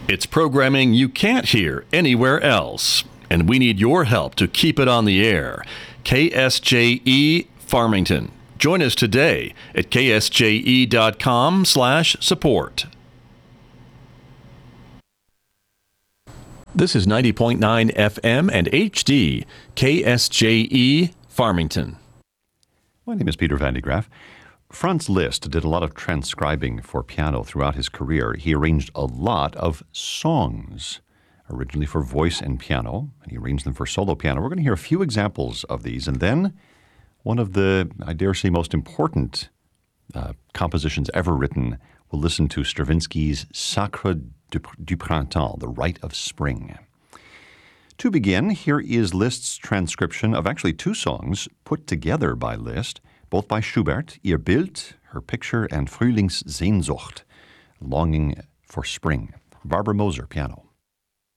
It's programming you can't hear anywhere else, and we need your help to keep it on the air. KSJE Farmington. Join us today at ksje.com/support. This is 90.9 FM and HD, KSJE Farmington. My name is Peter Van de Graaff. Franz Liszt did a lot of transcribing for piano throughout his career. He arranged a lot of songs, originally for voice and piano, and he arranged them for solo piano. We're going to hear a few examples of these, and then one of the, I dare say, most important compositions ever written. We'll listen to Stravinsky's Sacre du Printemps, the Rite of Spring. To begin, here is Liszt's transcription of actually two songs put together by Liszt, both by Schubert, Ihr Bild, Her Picture, and Frühlingssehnsucht, Longing for Spring. Barbara Moser, piano.